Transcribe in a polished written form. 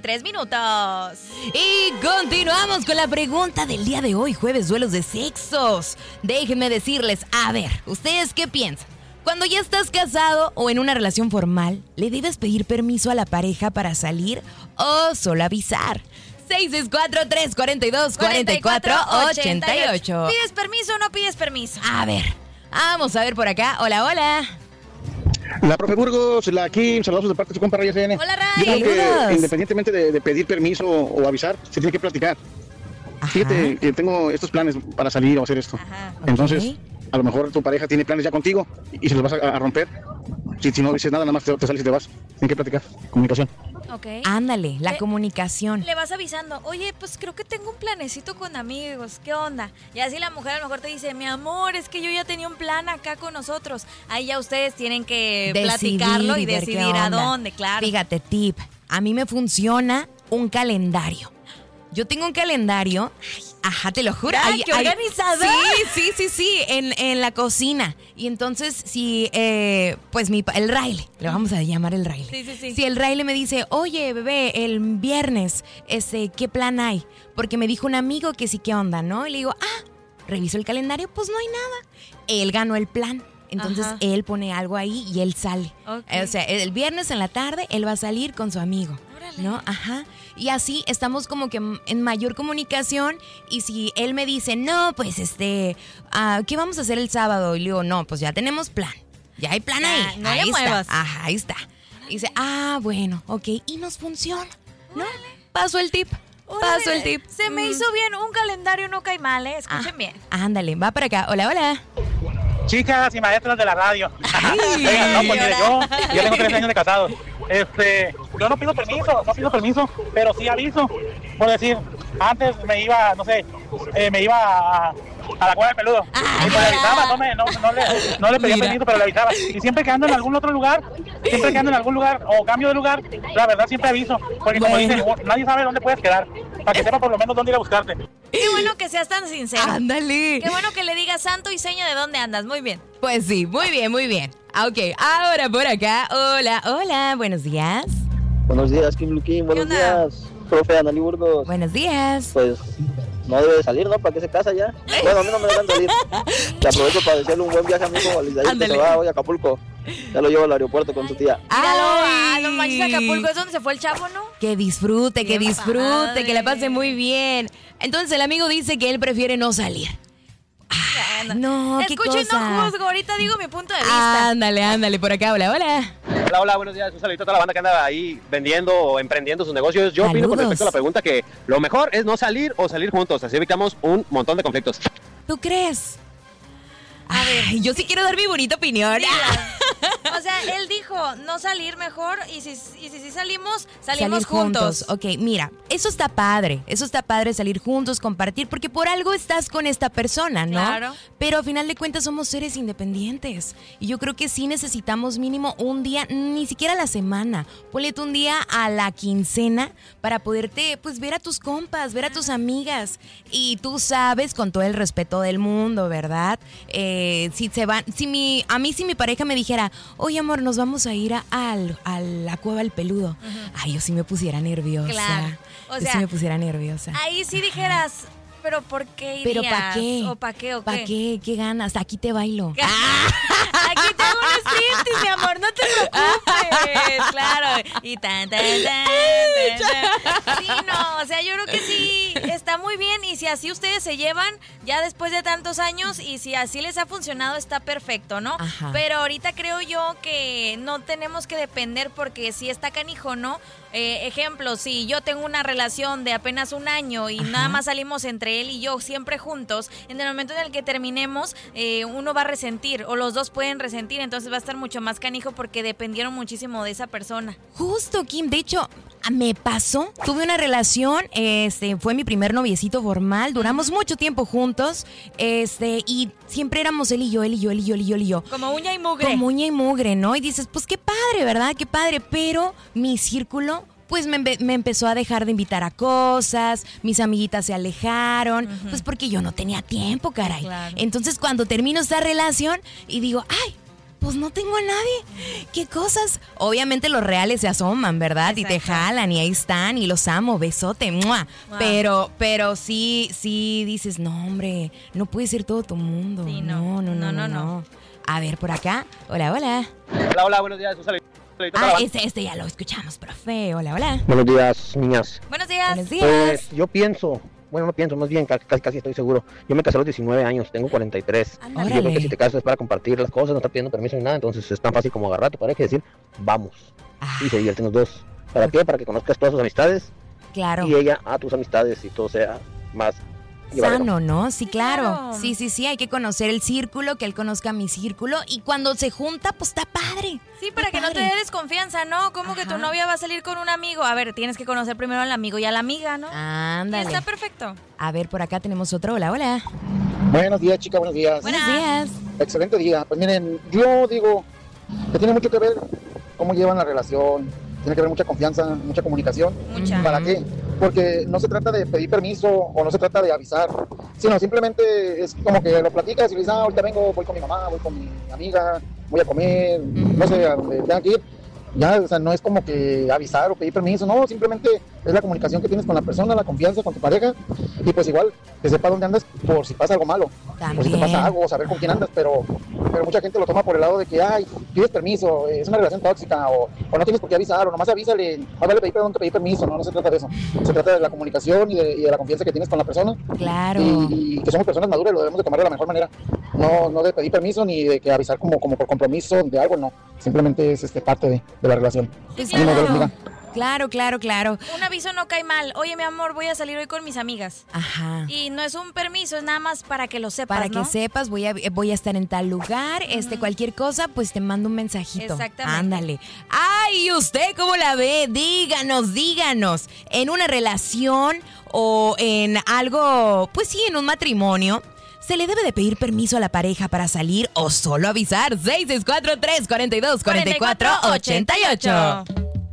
3 minutos. Y continuamos con la pregunta del día de hoy, jueves duelos de sexos. Déjenme decirles, a ver, ¿ustedes qué piensan? Cuando ya estás casado o en una relación formal, ¿le debes pedir permiso a la pareja para salir o solo avisar? 664-342-4488. ¿Pides permiso o no pides permiso? A ver, vamos a ver por acá. Hola, hola. La profe Burgos, la Kim, saludos de parte de su compa Ray SN. Hola, Yo Ray. creo que independientemente de pedir permiso o avisar, se tiene que platicar. Ajá. Fíjate que tengo estos planes para salir o hacer esto. Ajá. Entonces, Ok. a lo mejor tu pareja tiene planes ya contigo y se los vas a romper. Si no dices nada, nada más te sales y te vas. Tienen que platicar. Comunicación. Ok. Ándale, la comunicación. Le vas avisando, oye, pues creo que tengo un planecito con amigos, ¿qué onda? Y así la mujer a lo mejor te dice, mi amor, es que yo ya tenía un plan acá con nosotros. Ahí ya ustedes tienen que platicarlo y ver qué decidir a onda. dónde, claro. Fíjate, tip, a mí me funciona un calendario. Yo tengo un calendario, ajá, te lo juro. Ay, qué organizada. Sí, en la cocina. Y entonces, si, pues el Riley, le vamos a llamar el Riley. Sí. Si el Riley me dice, oye, bebé, el viernes, ¿qué plan hay? Porque me dijo un amigo que sí, ¿qué onda, no? Y le digo, reviso el calendario, pues no hay nada. Él ganó el plan. Entonces, Ajá. él pone algo ahí y él sale. Ok. O sea, el viernes en la tarde, él va a salir con su amigo. Órale. ¿No? Ajá. Y así estamos como que en mayor comunicación. Y si él me dice, no, pues ¿qué vamos a hacer el sábado? Y le digo, no, pues ya tenemos plan. Ya hay plan Ya, ahí. no ahí le está. muevas. Ajá, ahí está. Y dice, bueno, ok. Y nos funciona. ¿No? Paso el tip. Paso el tip. Se me hizo bien, un calendario no cae mal, ¿eh? Escuchen bien. Ándale, va para acá. Hola, hola. Chicas y maestras de la radio. Ay, No, pues mire, yo tengo 13 años de casado. Yo no pido permiso, pero sí aviso. Por decir, antes me iba, no sé, me iba a la cueva del peludo. Y pues le avisaba, no le pedía Mira. permiso, pero le avisaba. Y siempre que ando en algún otro lugar, o cambio de lugar, la verdad siempre aviso. Porque como Bueno. dicen, nadie sabe dónde puedes quedar. Para que sepa por lo menos dónde ir a buscarte. Qué bueno que seas tan sincero. Ándale. Qué bueno que le digas santo y seña de dónde andas. Muy bien. Pues sí, muy bien, muy bien. Ok, ahora por acá. Hola, hola. Buenos días. Buenos días, Kim Luquín. Buenos ¿Qué onda? días, profe Analí Burgos. Buenos días. Pues no debe de salir, ¿no? ¿Para qué se casa ya? Bueno, a mí no me dejan salir. Te aprovecho para desearle un buen viaje a mi hijo, Alisair, que Ándale. se va hoy a Acapulco. Ya lo llevo al aeropuerto con su tía. Míralo, no manches, Acapulco es donde se fue el chavo, ¿no? Que disfrute, Qué padre. que la pase muy bien. Entonces el amigo dice que él prefiere no salir. Ay, no, qué Escucho y cosa. no juzgo, ahorita digo mi punto de vista. Ándale, por acá, hola, hola. Hola, buenos días. Un saludito a toda la banda que anda ahí vendiendo o emprendiendo sus negocios. Yo opino con Saludos. respecto a la pregunta que lo mejor es no salir o salir juntos. Así evitamos un montón de conflictos. ¿Tú crees? A ver. Ay, yo sí quiero dar mi bonita opinión. O sea, él dijo no salir mejor y si salimos Salir juntos. Ok, mira, eso está padre salir juntos, compartir, porque por algo estás con esta persona, ¿no? Claro. Pero a final de cuentas somos seres independientes y yo creo que sí necesitamos mínimo un día, ni siquiera a la semana, ponle tú un día a la quincena para poderte, pues, ver a tus compas, ver a tus amigas y tú sabes, con todo el respeto del mundo, ¿verdad? Si mi pareja me dijera, oye amor, nos vamos a ir a la cueva del peludo. Ay, yo sí me pusiera nerviosa. Claro. O Yo sea, sí me pusiera nerviosa. Ahí sí dijeras, pero ¿por qué irías? ¿Pero para qué? ¿O para qué? ¿O ¿Para qué? qué? ¿Qué ganas? Aquí te bailo. Aquí te hago un striptease, mi amor, no te preocupes. Claro. Y tan. Sí, no, o sea, yo creo que sí está muy bien. Y si así ustedes se llevan ya después de tantos años y si así les ha funcionado, está perfecto, ¿no? Ajá. Pero ahorita creo yo que no tenemos que depender porque si está canijo, ¿no? Ejemplo, si yo tengo una relación de apenas un año y nada más salimos entre él y yo siempre juntos, en el momento en el que terminemos, uno va a resentir o los dos pueden resentir, entonces va a estar mucho más canijo porque dependieron muchísimo de esa persona. Justo, Kim. De hecho, me pasó. Tuve una relación, fue mi primer noviecito formal. Duramos mucho tiempo juntos, y siempre éramos él y yo. Como uña y mugre. Como uña y mugre, ¿no? Y dices, pues qué padre, ¿verdad? Qué padre. Pero mi círculo, pues me empezó a dejar de invitar a cosas, mis amiguitas se alejaron, pues porque yo no tenía tiempo, caray. Claro. Entonces, cuando termino esta relación y digo, ay, pues no tengo a nadie. ¿Qué cosas? Obviamente los reales se asoman, ¿verdad? Exacto. Y te jalan y ahí están y los amo, besote, ¡mua! Wow. Pero sí dices, no, hombre, no puede ser todo tu mundo. Sí, No. A ver, por acá. Hola. Hola, buenos días. Un saludito a la Ah, banda. este ya lo escuchamos, profe. Hola. Buenos días, niñas. Buenos días. Buenos días. Pues yo pienso, bueno, no pienso, más bien casi estoy seguro. Yo me casé a los 19 años, tengo 43. Ándale. Y yo creo que si te casas es para compartir las cosas, no estás pidiendo permiso ni nada, entonces es tan fácil como agarrar a tu pareja y decir, vamos. Ah, Y se divierten los dos. ¿Para qué? Para que conozcas todas sus amistades claro. y ella a tus amistades y todo sea más llevadero. Sano, ¿no? Sí, claro. claro. Sí, hay que conocer el círculo, que él conozca mi círculo y cuando se junta, pues está padre. Sí, para Está que no te padre. dé desconfianza, ¿no? Como que tu Ajá. novia va a salir con un amigo. A ver, tienes que conocer primero al amigo y a la amiga, ¿no? Y Ándale. está perfecto. A ver, por acá tenemos otro. Hola. Buenos días, chica, buenos días. Buenas. Buenos días. Excelente día. Pues miren, yo digo que tiene mucho que ver cómo llevan la relación, tiene que haber mucha confianza, mucha comunicación. Mucha. ¿Para qué? Porque no se trata de pedir permiso o no se trata de avisar, sino simplemente es como que lo platicas y le dices, ahorita vengo, voy con mi mamá, voy con mi amiga, voy a comer, no sé, a donde tengan que ir. Ya, o sea, no es como que avisar o pedir permiso, no, simplemente es la comunicación que tienes con la persona, la confianza con tu pareja, y pues igual, que sepa dónde andas por si pasa algo malo, por si te pasa algo, saber con quién andas, pero mucha gente lo toma por el lado de que, ay, pides permiso, es una relación tóxica, o no tienes por qué avisar, o nomás avísale, más vale pedir perdón que pedir permiso, no se trata de eso, se trata de la comunicación y de la confianza que tienes con la persona, Claro. y que somos personas maduras, lo debemos de tomar de la mejor manera, no de pedir permiso ni de que avisar como por compromiso de algo, no, simplemente es parte de la relación. Pues Ánimo, Dios claro. bendiga. Claro. Un aviso no cae mal. Oye, mi amor, voy a salir hoy con mis amigas. Ajá. Y no es un permiso, es nada más para que lo sepas, Para ¿no? que sepas, voy a estar en tal lugar, cualquier cosa, pues te mando un mensajito. Exactamente. Ándale. Ay, ¿y usted cómo la ve? Díganos. En una relación o en algo, pues sí, en un matrimonio, ¿se le debe de pedir permiso a la pareja para salir o solo avisar? 664-342-4488.